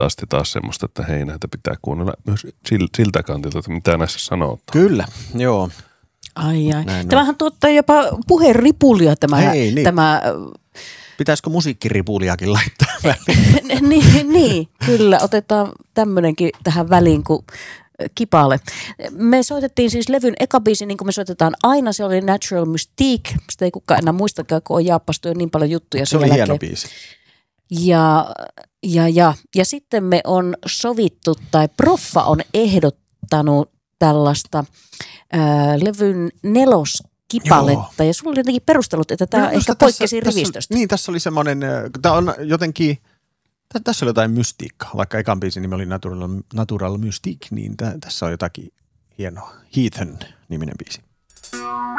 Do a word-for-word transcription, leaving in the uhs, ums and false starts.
asti taas semmoista, että hei, näitä pitää kuunnella myös siltä kantilta, että mitä näissä sanotaan. Kyllä, joo. Ai ai. Näin Tämähän on. Tuottaa jopa puheripulia tämä. Hei, niin. tämä Pitäisikö musiikkiripuliakin laittaa väliin? niin, niin, kyllä. Otetaan tämmöinenkin tähän väliin kuin kipale. Me soitettiin siis levyn eka biisi, niin kuin me soitetaan aina. Se oli Natural Mystique. Sitä ei kukaan enää muistakaan, kun on jaappastu jo niin paljon juttuja. Se oli jälkeen. Hieno biisi. Ja, ja, ja, ja sitten me on sovittu, tai Proffa on ehdottanut tällaista ää, levyn neloskipaletta. Joo. Ja sulla oli jotenkin perustelut, että tämä no, ehkä poikkesi tässä, rivistöstä. Tässä, niin, tässä oli semmoinen, tämä on jotenkin, tässä oli jotain mystiikkaa. Vaikka ekan biisin nimi oli Natural, Natural Mystique, niin tä, tässä on jotakin hienoa. Heathen-niminen biisi.